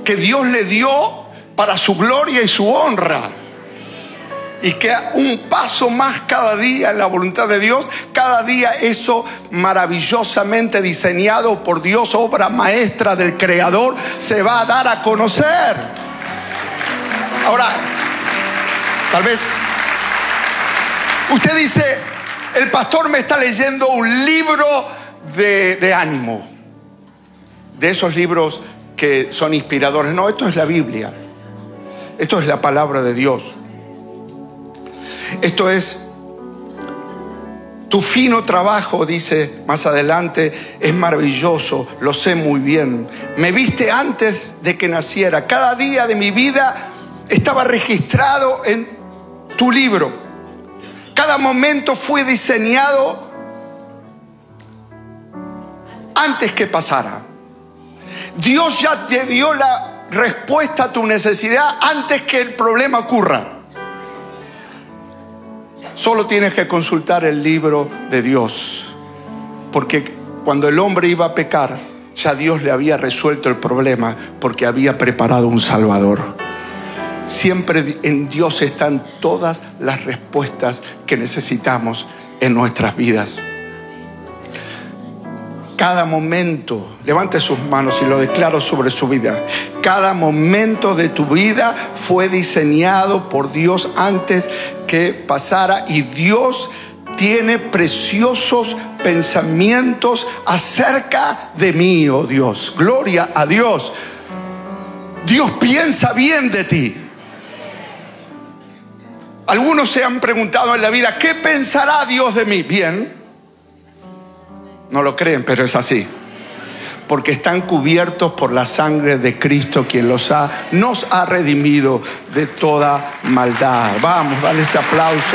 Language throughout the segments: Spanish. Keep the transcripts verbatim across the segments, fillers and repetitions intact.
que Dios le dio para su gloria y su honra. Y que un paso más cada día en la voluntad de Dios, cada día eso maravillosamente diseñado por Dios, obra maestra del Creador, se va a dar a conocer. Ahora, tal vez usted dice, el pastor me está leyendo un libro de, de ánimo, de esos libros que son inspiradores. No, esto es la Biblia, esto es la palabra de Dios. Esto es tu fino trabajo, dice más adelante, es maravilloso, lo sé muy bien. Me viste antes de que naciera. Cada día de mi vida estaba registrado en tu libro. Cada momento fue diseñado antes que pasara. Dios ya te dio la respuesta a tu necesidad antes que el problema ocurra. Solo tienes que consultar el libro de Dios, porque cuando el hombre iba a pecar, ya Dios le había resuelto el problema, porque había preparado un Salvador. Siempre en Dios están todas las respuestas que necesitamos en nuestras vidas. Cada momento, levante sus manos y lo declaro sobre su vida. Cada momento de tu vida fue diseñado por Dios antes que pasara, y Dios tiene preciosos pensamientos acerca de mí, oh Dios. Gloria a Dios. Dios piensa bien de ti. Algunos se han preguntado en la vida, ¿qué pensará Dios de mí? Bien. No lo creen, pero es así. Porque están cubiertos por la sangre de Cristo, quien los ha, nos ha redimido de toda maldad. Vamos, dale ese aplauso.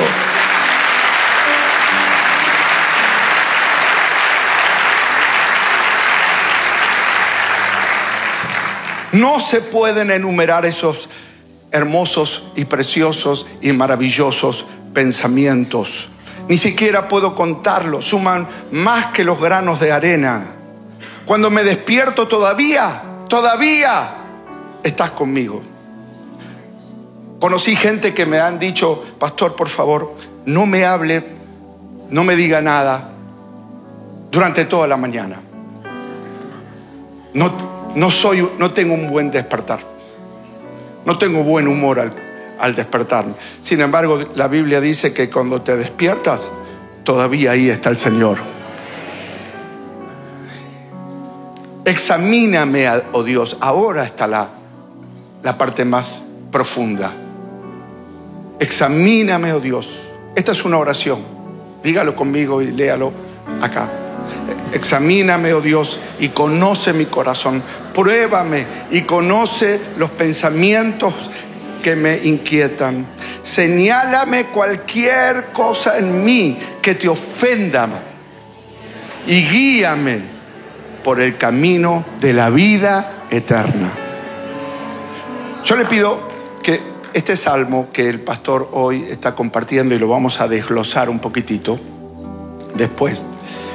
No se pueden enumerar esos hermosos y preciosos y maravillosos pensamientos. Ni siquiera puedo contarlos. Suman más que los granos de arena. Cuando me despierto todavía, todavía estás conmigo. Conocí gente que me han dicho, pastor, por favor, no me hable, no me diga nada durante toda la mañana. No, no soy, no tengo un buen despertar. No tengo buen humor al, al despertarme. Sin embargo, la Biblia dice que cuando te despiertas, todavía ahí está el Señor. Examíname, oh Dios. Ahora está la, la parte más profunda. Examíname, oh Dios. Esta es una oración. Dígalo conmigo y léalo acá. Examíname, oh Dios, y conoce mi corazón. Pruébame y conoce los pensamientos que me inquietan. Señálame cualquier cosa en mí que te ofenda y guíame por el camino de la vida eterna. Yo le pido que este salmo que el pastor hoy está compartiendo, y lo vamos a desglosar un poquitito después,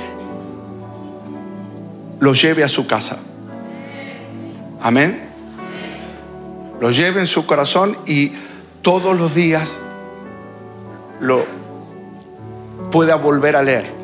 lo lleve a su casa. Amén. Lo lleve en su corazón y todos los días lo pueda volver a leer.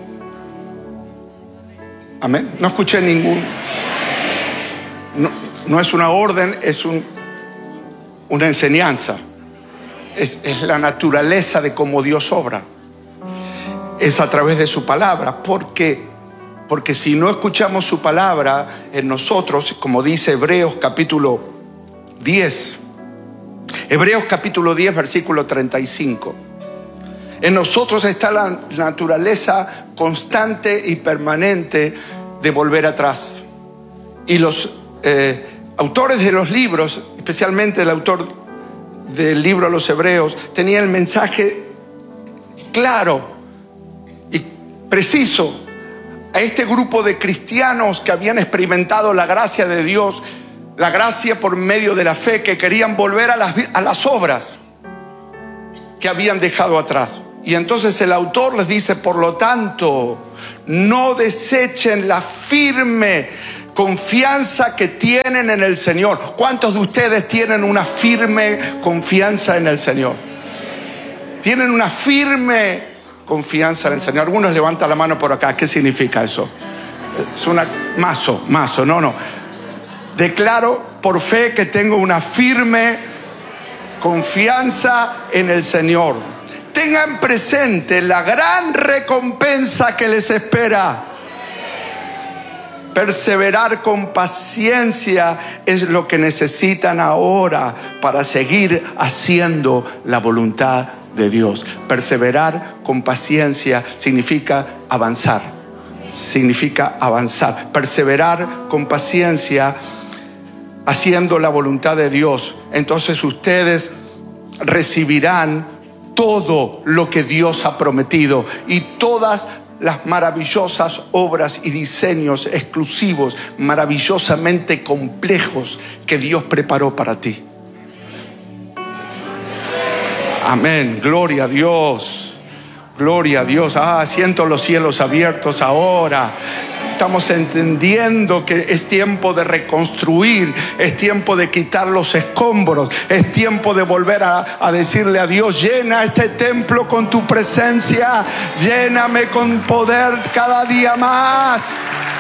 Amén. No escuché ningún. No, no es una orden, es un, una enseñanza. Es, es la naturaleza de cómo Dios obra. Es a través de su palabra. ¿Por qué? Porque si no escuchamos su palabra en nosotros, como dice Hebreos capítulo diez, Hebreos capítulo diez, versículo treinta y cinco. En nosotros está la naturaleza constante y permanente de volver atrás. Y los eh, autores de los libros, especialmente el autor del libro a los Hebreos, tenía el mensaje claro y preciso a este grupo de cristianos que habían experimentado la gracia de Dios, la gracia por medio de la fe, que querían volver a las, a las obras que habían dejado atrás. Y entonces el autor les dice, por lo tanto, no desechen la firme confianza que tienen en el Señor. ¿Cuántos de ustedes tienen una firme confianza en el Señor? Tienen una firme confianza en el Señor. Algunos levantan la mano por acá. ¿Qué significa eso? Es una mazo, mazo, no, no. Declaro por fe que tengo una firme confianza en el Señor. Tengan presente la gran recompensa que les espera. Perseverar con paciencia es lo que necesitan ahora para seguir haciendo la voluntad de Dios. Perseverar con paciencia significa avanzar. Significa avanzar. Perseverar con paciencia haciendo la voluntad de Dios. Entonces ustedes recibirán todo lo que Dios ha prometido y todas las maravillosas obras y diseños exclusivos, maravillosamente complejos que Dios preparó para ti. Amén, gloria a Dios, gloria a Dios. Ah, siento los cielos abiertos ahora. Estamos entendiendo que es tiempo de reconstruir, es tiempo de quitar los escombros, es tiempo de volver a, a decirle a Dios: llena este templo con tu presencia, lléname con poder cada día más.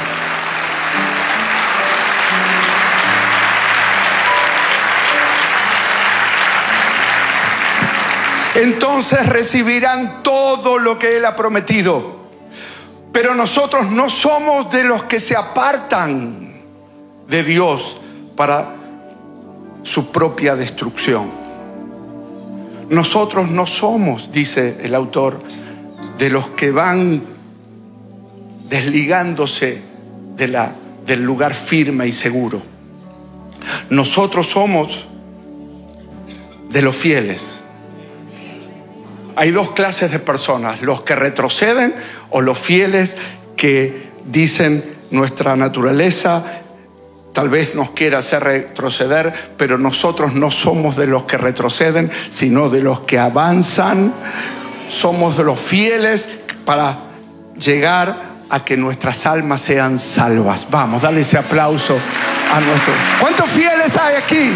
Entonces recibirán todo lo que Él ha prometido. Pero nosotros no somos de los que se apartan de Dios para su propia destrucción. Nosotros no somos, dice el autor, de los que van desligándose de la, del lugar firme y seguro. Nosotros somos de los fieles. Hay dos clases de personas: los que retroceden o los fieles que dicen: nuestra naturaleza tal vez nos quiera hacer retroceder, pero nosotros no somos de los que retroceden, sino de los que avanzan. Somos de los fieles para llegar a que nuestras almas sean salvas. Vamos, dale ese aplauso a nuestro. ¿Cuántos fieles hay aquí?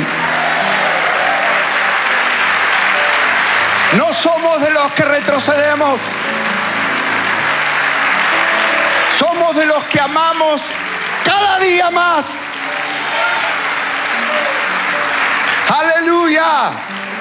No somos de los que retrocedemos. Somos de los que amamos cada día más. Aleluya.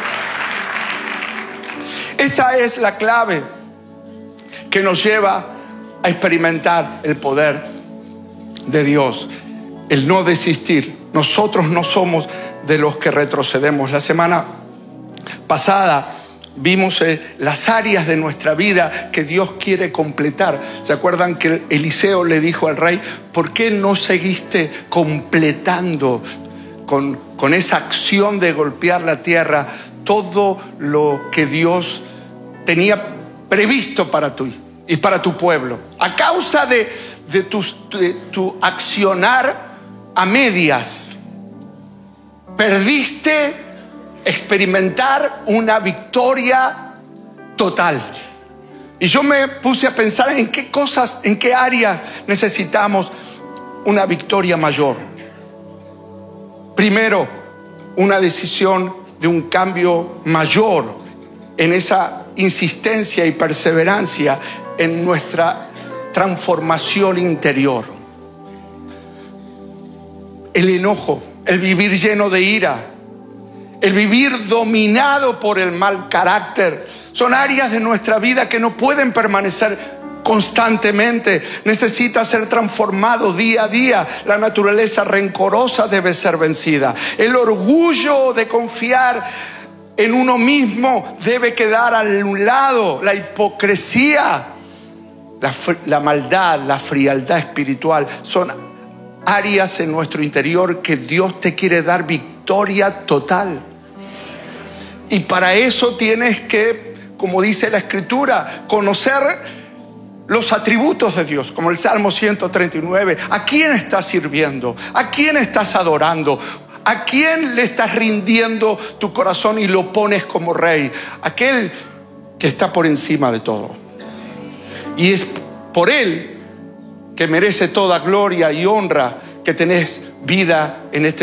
Esa es la clave que nos lleva a experimentar el poder de Dios. El no desistir. Nosotros no somos de los que retrocedemos. La semana pasada vimos eh, las áreas de nuestra vida que Dios quiere completar. ¿Se acuerdan que Eliseo le dijo al rey: ¿por qué no seguiste completando con, con esa acción de golpear la tierra todo lo que Dios tenía previsto para tú y para tu pueblo? A causa de, de, tu, de tu accionar a medias, perdiste experimentar una victoria total. Y yo me puse a pensar en qué cosas, en qué áreas necesitamos una victoria mayor. Primero, una decisión de un cambio mayor en esa insistencia y perseverancia en nuestra transformación interior. El enojo, el vivir lleno de ira, el vivir dominado por el mal carácter, son áreas de nuestra vida que no pueden permanecer constantemente. Necesita ser transformado día a día. La naturaleza rencorosa debe ser vencida. El orgullo de confiar en uno mismo debe quedar a un lado. La hipocresía, la, la maldad, la frialdad espiritual son áreas en nuestro interior que Dios te quiere dar victoria total. Y para eso tienes que, como dice la Escritura, conocer los atributos de Dios, como el Salmo ciento treinta y nueve. ¿A quién estás sirviendo? ¿A quién estás adorando? ¿A quién le estás rindiendo tu corazón y lo pones como rey? Aquel que está por encima de todo. Y es por Él que merece toda gloria y honra, que tenés vida en este